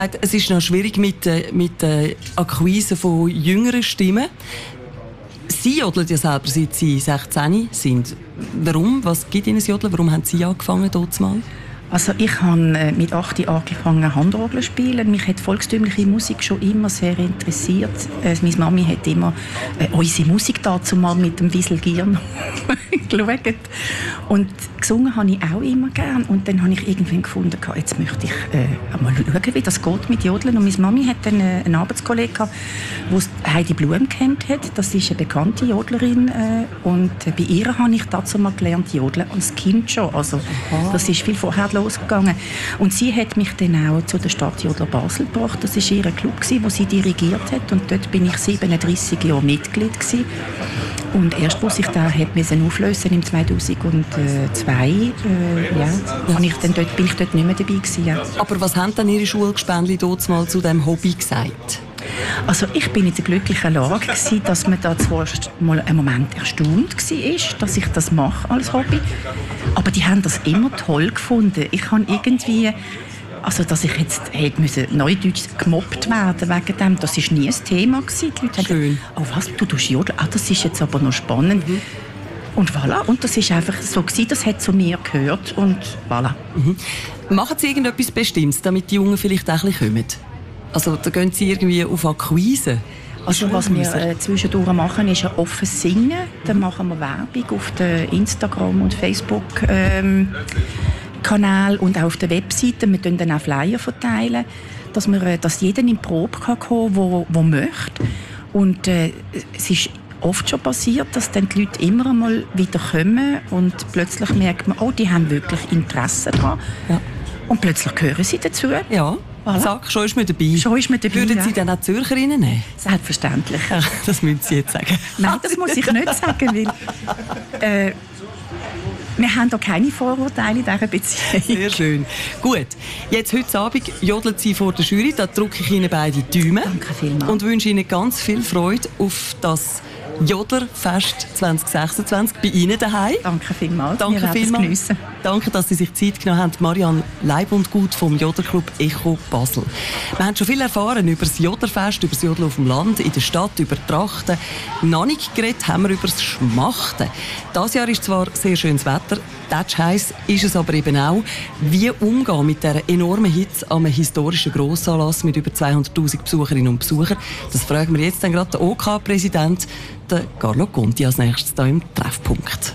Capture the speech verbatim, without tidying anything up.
Es ist noch schwierig mit, äh, mit der Akquise von jüngeren Stimmen. Sie jodeln ja selber, seit Sie sechzehn sind. Warum? Was gibt Ihnen das Jodeln? Warum haben Sie angefangen dort mal? Also ich habe mit acht angefangen Handorgel zu spielen. Mich hat volkstümliche Musik schon immer sehr interessiert. Äh, meine Mami hat immer äh, unsere Musik dazu mal mit dem Wiesel Gier geschaut. Und gesungen habe ich auch immer gern. Und dann habe ich irgendwann gefunden, jetzt möchte ich äh, mal schauen, wie das geht mit Jodeln. Und meine Mami hat dann äh, einen Arbeitskollegen gehabt, der Heidi Blum kennt hat. Das ist eine bekannte Jodlerin. Äh, und äh, bei ihr habe ich dazu mal gelernt Jodeln als Kind schon. Also das ist viel vorher losgegangen. Und sie hat mich dann auch zu der Stadtjodler Basel gebracht. Das war ihr Club, den sie dirigiert hat. Und dort bin ich siebenunddreissig Jahre Mitglied gewesen. Und erst, als ich da auflösen musste, im zweitausendzwei, äh, ja, ja. Ich dann dort, bin ich dort nicht mehr dabei gewesen. Ja. Aber was haben dann Ihre Schulgespendli dort mal zu diesem Hobby gesagt? Also ich bin in der glücklichen Lage gewesen, dass man da zwar mal einen Moment erstaunt war, dass ich das mache als Hobby, aber die haben das immer toll gefunden. Ich habe irgendwie, also dass ich jetzt hätte müssen neudeutsch gemobbt werden wegen dem, das war nie ein Thema gewesen. Die Leute Schön. Haben, oh was, du tust Jodeln? Ah, das ist jetzt aber noch spannend. Mhm. Und voilà, und das ist einfach so gewesen, das hat zu mir gehört und voilà. Mhm. Machen Sie irgendetwas Bestimmtes, damit die Jungen vielleicht auch ein bisschen kommen? Also da gehen Sie irgendwie auf Akquise? Also was wir äh, zwischendurch machen, ist ein offenes Singen. Dann machen wir Werbung auf den Instagram- und Facebook-Kanal ähm, und auch auf der Webseite. Wir teilen dann auch Flyer verteilen, dass, wir, äh, dass jeder in die Probe kann kommen kann, der möchte. Und äh, es ist oft schon passiert, dass dann die Leute immer einmal wieder kommen und plötzlich merkt man, oh, die haben wirklich Interesse daran. Ja. Und plötzlich gehören sie dazu. Ja. Voilà. Sag, schon ist man dabei. Schon ist man dabei. Würden ja. Sie dann auch Zürcherinnen nehmen? Selbstverständlich. Ja, das müssen Sie jetzt sagen. Nein, das muss ich nicht sagen, weil äh, wir haben da keine Vorurteile in dieser Beziehung. Sehr schön. Gut, jetzt heute Abend jodeln Sie vor der Jury. Da drücke ich Ihnen beide die Daumen. Danke vielmals. Und wünsche Ihnen ganz viel Freude auf das Jodlerfest zwanzig sechsundzwanzig bei Ihnen daheim. Danke vielmals. Danke vielmals. Danke, dass Sie sich Zeit genommen haben. Marianne Leib und Gut vom Jodlerclub Echo Basel. Wir haben schon viel erfahren über das Jodlerfest, über das Jodeln auf dem Land, in der Stadt, über die Trachten. Noch nicht geredet haben wir über das Schmachten. Dieses Jahr ist zwar sehr schönes Wetter, das heiß ist es aber eben auch. Wie umgehen mit dieser enormen Hitze an einem historischen Grossanlass mit über zweihunderttausend Besucherinnen und Besuchern? Das fragen wir jetzt dann gerade den O K-Präsident, Carlo Conti, als nächstes hier im Treffpunkt.